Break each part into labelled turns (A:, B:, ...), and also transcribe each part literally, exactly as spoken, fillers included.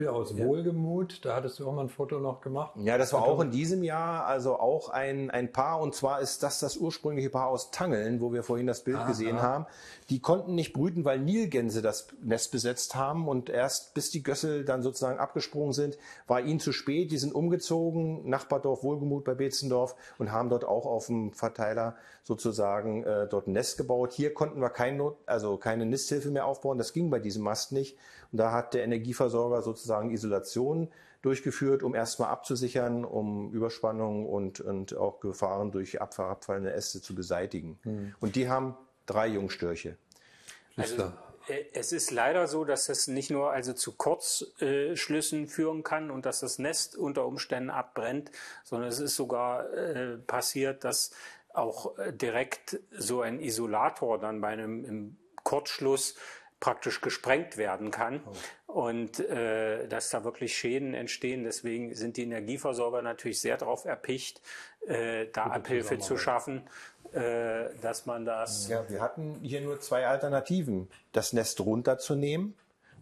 A: aus Wohlgemut, da hattest du auch mal ein Foto noch gemacht.
B: Ja, das war auch in diesem Jahr, also auch ein, ein Paar, und zwar ist das das ursprüngliche Paar aus Tangeln, wo wir vorhin das Bild Aha. gesehen haben. Die konnten nicht brüten, weil Nilgänse das Nest besetzt haben, und erst bis die Gössel dann sozusagen abgesprungen sind, war ihnen zu spät. Die sind umgezogen, Nachbardorf Wohlgemut bei Beetzendorf, und haben dort auch auf dem Verteiler sozusagen äh, dort ein Nest gebaut. Hier konnten wir kein Not, also keine Nisthilfe mehr aufbauen, das ging bei diesem Mast nicht. Und da hat der Energieversorger sozusagen Isolation durchgeführt, um erstmal abzusichern, um Überspannung und, und auch Gefahren durch Abfall, abfallende Äste zu beseitigen. Mhm. Und die haben drei Jungstörche.
C: Also, es ist leider so, dass es nicht nur also zu Kurzschlüssen führen kann und dass das Nest unter Umständen abbrennt, sondern es ist sogar äh, passiert, dass auch direkt so ein Isolator dann bei einem im Kurzschluss praktisch gesprengt werden kann oh. und äh, dass da wirklich Schäden entstehen. Deswegen sind die Energieversorger natürlich sehr darauf erpicht, äh, da Gute Abhilfe zu schaffen, äh, dass man das...
B: Ja, wir hatten hier nur zwei Alternativen. Das Nest runterzunehmen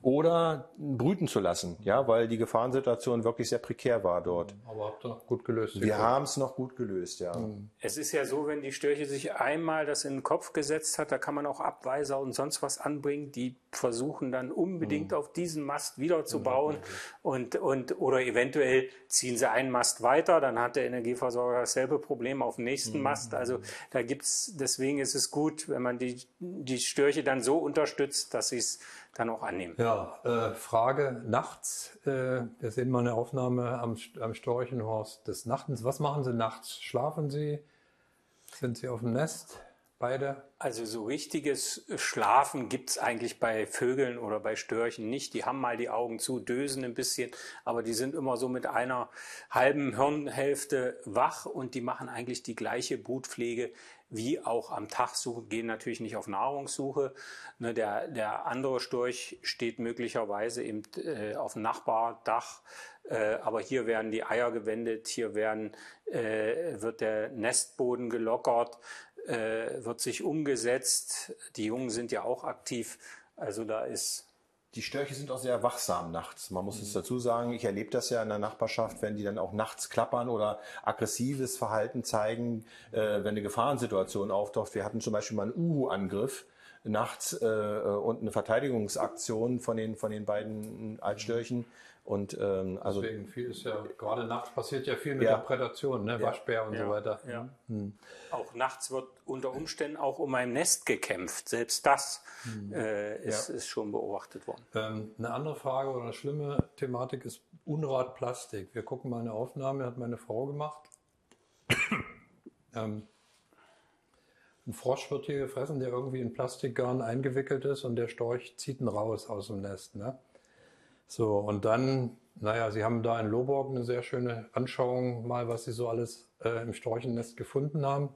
B: oder brüten zu lassen, ja, weil die Gefahrensituation wirklich sehr prekär war dort.
A: Aber habt ihr noch gut gelöst?
B: Wir haben es noch gut gelöst, ja.
C: Es ist ja so, wenn die Störche sich einmal das in den Kopf gesetzt hat, da kann man auch Abweiser und sonst was anbringen, die versuchen dann unbedingt mhm. auf diesen Mast wieder zu bauen mhm. und, und, oder eventuell ziehen sie einen Mast weiter, dann hat der Energieversorger dasselbe Problem auf dem nächsten mhm. Mast. Also da gibt's, deswegen ist es gut, wenn man die, die Störche dann so unterstützt, dass sie es dann auch annehmen.
A: Ja, äh, Frage nachts. Äh, wir sehen mal eine Aufnahme am, am Storchenhorst des Nachtens. Was machen Sie nachts? Schlafen Sie? Sind Sie auf dem Nest? Beide?
C: Also so richtiges Schlafen gibt's eigentlich bei Vögeln oder bei Störchen nicht. Die haben mal die Augen zu, dösen ein bisschen, aber die sind immer so mit einer halben Hirnhälfte wach und die machen eigentlich die gleiche Brutpflege wie auch am Tag, suchen, gehen natürlich nicht auf Nahrungssuche. Ne, der, der andere Storch steht möglicherweise eben äh, auf dem Nachbardach, äh, aber hier werden die Eier gewendet, hier werden, äh, wird der Nestboden gelockert, äh, wird sich umgesetzt. Die Jungen sind ja auch aktiv, also da ist...
B: Die Störche sind auch sehr wachsam nachts. Man muss mhm. es dazu sagen, ich erlebe das ja in der Nachbarschaft, wenn die dann auch nachts klappern oder aggressives Verhalten zeigen, äh, wenn eine Gefahrensituation auftaucht. Wir hatten zum Beispiel mal einen Uhu-Angriff nachts äh, und eine Verteidigungsaktion von den, von den beiden Altstörchen. Und, ähm, also
A: deswegen viel ist ja, gerade nachts passiert ja viel mit ja. der Prädation, ne? Ja. Waschbär und
C: ja.
A: so weiter.
C: Ja. Hm. Auch nachts wird unter Umständen auch um ein Nest gekämpft. Selbst das hm. äh, ist, ja. ist schon beobachtet worden.
A: Ähm, eine andere Frage oder eine schlimme Thematik ist Unratplastik. Wir gucken mal eine Aufnahme, hat meine Frau gemacht. ähm, ein Frosch wird hier gefressen, der irgendwie in Plastikgarn eingewickelt ist und der Storch zieht ihn raus aus dem Nest, ne? So, und dann, naja, Sie haben da in Lohborg eine sehr schöne Anschauung mal, was Sie so alles äh, im Storchennest gefunden haben.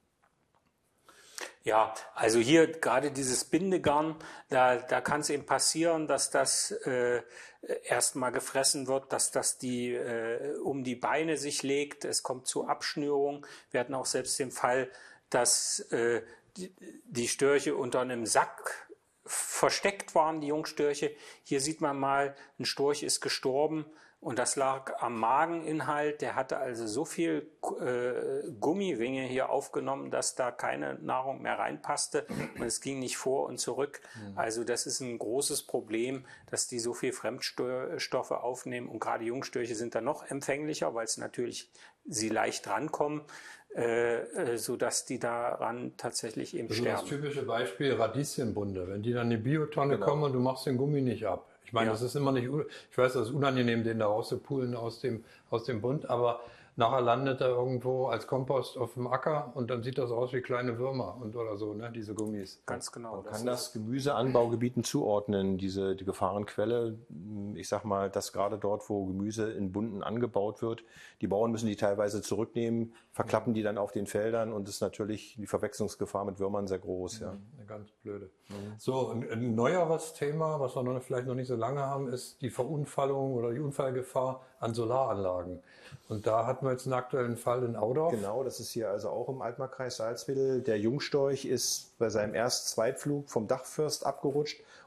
C: Ja, also hier gerade dieses Bindegarn, da, da kann es eben passieren, dass das äh, erstmal gefressen wird, dass das die äh, um die Beine sich legt. Es kommt zu Abschnürung. Wir hatten auch selbst den Fall, dass äh, die, die Störche unter einem Sack versteckt waren, die Jungstörche. Hier sieht man mal, ein Storch ist gestorben und das lag am Mageninhalt. Der hatte also so viel äh, Gummiringe hier aufgenommen, dass da keine Nahrung mehr reinpasste und es ging nicht vor und zurück. Mhm. Also das ist ein großes Problem, dass die so viel Fremdstoffe aufnehmen und gerade Jungstörche sind da noch empfänglicher, weil es natürlich sie leicht rankommen. Äh, so dass die daran tatsächlich eben
A: das
C: sterben.
A: Das ist das typische Beispiel Radieschenbunde. Wenn die dann in die Biotonne genau. kommen und du machst den Gummi nicht ab. Ich meine, ja. das ist immer nicht, ich weiß, das ist unangenehm, den da rauszupulen aus dem, aus dem Bund, aber nachher landet er irgendwo als Kompost auf dem Acker und dann sieht das aus wie kleine Würmer und oder so, ne, diese Gummis.
C: Ganz genau.
B: Man kann das Gemüseanbaugebieten zuordnen, diese die Gefahrenquelle. Ich sag mal, dass gerade dort, wo Gemüse in Bunden angebaut wird, die Bauern müssen die teilweise zurücknehmen, verklappen die dann auf den Feldern und ist natürlich die Verwechslungsgefahr mit Würmern sehr groß. Ja.
A: Eine ganz blöde. Mhm. So, ein, ein neueres Thema, was wir noch, vielleicht noch nicht so lange haben, ist die Verunfallung oder die Unfallgefahr an Solaranlagen. Und da hatten wir jetzt einen aktuellen Fall in Audorf.
B: Genau, das ist hier also auch im Altmarkkreis Salzwedel. Der Jungstorch ist bei seinem Erst-Zweitflug vom Dachfirst abgerutscht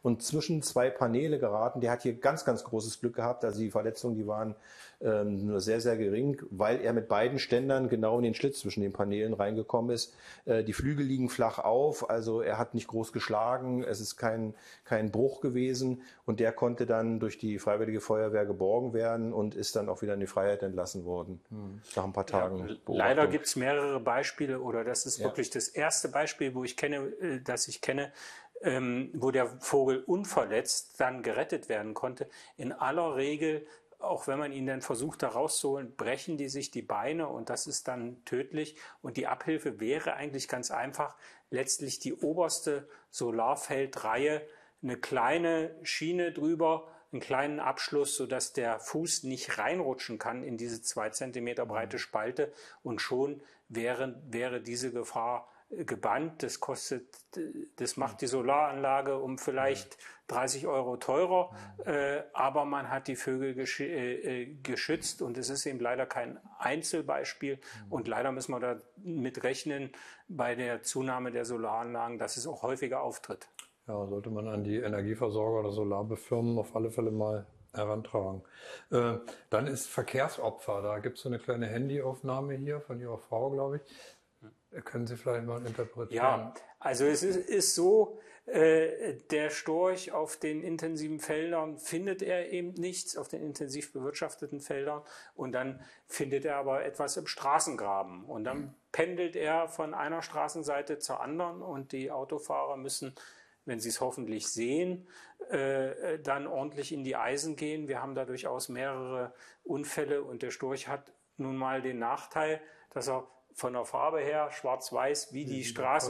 B: und zwischen zwei Paneele geraten. Der hat hier ganz, ganz großes Glück gehabt. Also die Verletzungen, die waren ähm, nur sehr, sehr gering, weil er mit beiden Ständern genau in den Schlitz zwischen den Paneelen reingekommen ist. Äh, die Flügel liegen flach auf, also er hat nicht groß geschlagen, es ist kein, kein Bruch gewesen und der konnte dann durch die Freiwillige Feuerwehr geborgen werden und ist dann auch wieder in die Freiheit entlassen worden, hm. nach ein paar Tagen.
C: Ja, leider gibt es mehrere Beispiele, oder das ist
B: ja.
C: wirklich das erste Beispiel, wo ich kenne, das ich kenne, ähm, wo der Vogel unverletzt dann gerettet werden konnte. In aller Regel, auch wenn man ihn dann versucht, da rauszuholen, brechen die sich die Beine und das ist dann tödlich. Und die Abhilfe wäre eigentlich ganz einfach, letztlich die oberste Solarfeldreihe, eine kleine Schiene drüber, einen kleinen Abschluss, sodass der Fuß nicht reinrutschen kann in diese zwei Zentimeter breite Spalte und schon wäre, wäre diese Gefahr gebannt. Das kostet, das macht die Solaranlage um vielleicht dreißig Euro teurer, äh, aber man hat die Vögel gesch äh, geschützt und es ist eben leider kein Einzelbeispiel und leider müssen wir da mit rechnen bei der Zunahme der Solaranlagen, dass es auch häufiger auftritt.
A: Ja, sollte man an die Energieversorger oder Solarbefirmen auf alle Fälle mal herantragen. Äh, dann ist Verkehrsopfer. Da gibt es so eine kleine Handyaufnahme hier von Ihrer Frau, glaube ich. Können Sie vielleicht mal interpretieren?
C: Ja, also es ist, ist so, äh, der Storch auf den intensiven Feldern findet er eben nichts, auf den intensiv bewirtschafteten Feldern. Und dann findet er aber etwas im Straßengraben. Und dann pendelt er von einer Straßenseite zur anderen und die Autofahrer müssen, wenn sie es hoffentlich sehen, äh, dann ordentlich in die Eisen gehen. Wir haben da durchaus mehrere Unfälle und der Storch hat nun mal den Nachteil, dass er von der Farbe her schwarz-weiß wie die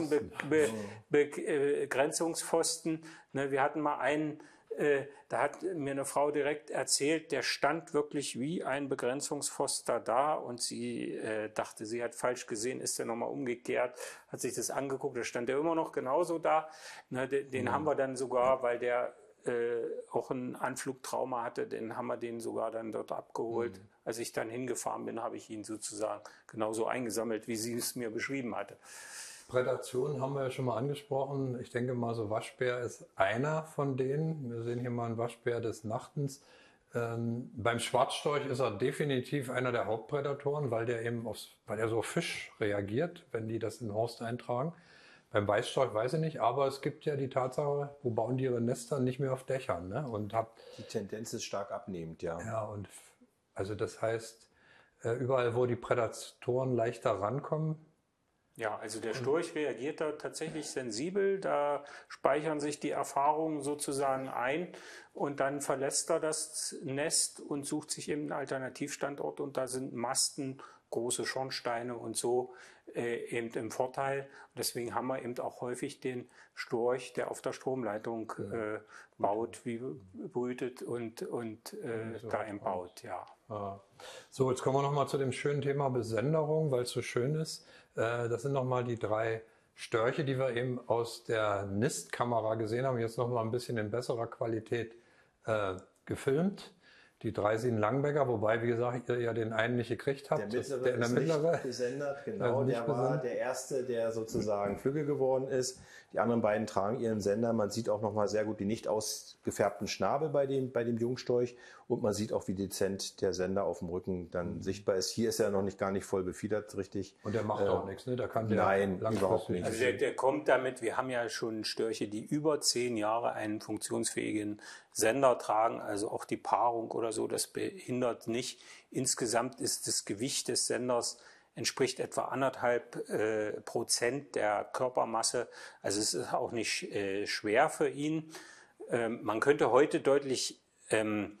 C: Straßenbegrenzungspfosten. Ne, wir hatten mal einen, äh, da hat mir eine Frau direkt erzählt, der stand wirklich wie ein Begrenzungspfosten da und sie äh, dachte, sie hat falsch gesehen, ist der nochmal umgekehrt, hat sich das angeguckt, da stand der immer noch genauso da. Ne, den den mhm. haben wir dann sogar, weil der äh, auch ein Anflugtrauma hatte, den haben wir den sogar dann dort abgeholt. Mhm. Als ich dann hingefahren bin, habe ich ihn sozusagen genauso eingesammelt, wie sie es mir beschrieben hatte.
A: Prädation haben wir ja schon mal angesprochen. Ich denke mal, so Waschbär ist einer von denen. Wir sehen hier mal einen Waschbär des Nachtens. Ähm, beim Schwarzstorch ist er definitiv einer der Hauptprädatoren, weil der eben aufs, weil er so auf Fisch reagiert, wenn die das in den Horst eintragen. Beim Weißstorch weiß ich nicht, aber es gibt ja die Tatsache, wo bauen die ihre Nester nicht mehr auf Dächern. Ne? Und hab,
B: die Tendenz ist stark abnehmend, ja.
A: Ja, und also das heißt, überall, wo die Prädatoren leichter rankommen.
C: Ja, also der Storch reagiert da tatsächlich sensibel, da speichern sich die Erfahrungen sozusagen ein und dann verlässt er das Nest und sucht sich eben einen Alternativstandort und da sind Masten, große Schornsteine und so äh, eben im Vorteil. Und deswegen haben wir eben auch häufig den Storch, der auf der Stromleitung äh, baut, wie brütet und, und äh, so da eben baut, ja.
A: Ah. So, jetzt kommen wir nochmal zu dem schönen Thema Besenderung, weil es so schön ist. Äh, das sind nochmal die drei Störche, die wir eben aus der Nistkamera gesehen haben, jetzt nochmal ein bisschen in besserer Qualität äh, gefilmt. Die drei sind Langbäcker, wobei, wie gesagt, ihr ja den einen nicht gekriegt habt.
B: Der mittlere
A: der, der
B: ist
A: mittlere,
B: nicht besendert, genau.
A: Also
B: der war
A: besendet.
B: Der erste, der sozusagen Flügge geworden ist. Die anderen beiden tragen ihren Sender. Man sieht auch nochmal sehr gut die nicht ausgefärbten Schnabel bei dem, bei dem Jungstorch. Und man sieht auch, wie dezent der Sender auf dem Rücken dann mhm. sichtbar ist. Hier ist er noch nicht gar nicht voll befiedert, richtig.
A: Und der macht äh, auch nichts, ne? Der kann der
B: nein, überhaupt nicht.
C: Also der, der kommt damit, wir haben ja schon Störche, die über zehn Jahre einen funktionsfähigen Sender tragen, also auch die Paarung oder so, das behindert nicht. Insgesamt ist das Gewicht des Senders entspricht etwa anderthalb äh, Prozent der Körpermasse. Also es ist auch nicht äh, schwer für ihn. Ähm, man könnte heute deutlich ähm,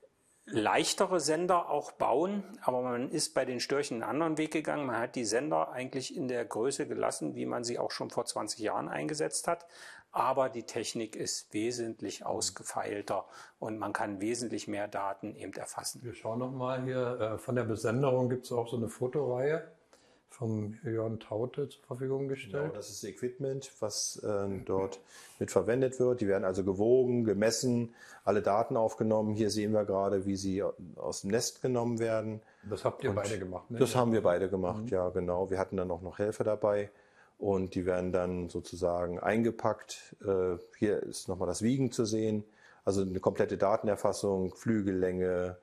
C: leichtere Sender auch bauen, aber man ist bei den Störchen einen anderen Weg gegangen. Man hat die Sender eigentlich in der Größe gelassen, wie man sie auch schon vor zwanzig Jahren eingesetzt hat. Aber die Technik ist wesentlich ausgefeilter und man kann wesentlich mehr Daten eben erfassen.
A: Wir schauen nochmal hier, von der Besenderung gibt es auch so eine Fotoreihe vom Jörn Taute zur Verfügung gestellt.
B: Genau, das ist Equipment, was äh, dort mit verwendet wird. Die werden also gewogen, gemessen, alle Daten aufgenommen. Hier sehen wir gerade, wie sie aus dem Nest genommen werden.
A: Das habt ihr
B: und
A: beide gemacht, ne?
B: Das haben wir beide gemacht, mhm. ja genau. Wir hatten dann auch noch Helfer dabei. und die werden dann sozusagen eingepackt. Hier ist nochmal das Wiegen zu sehen, also eine komplette Datenerfassung, Flügellänge,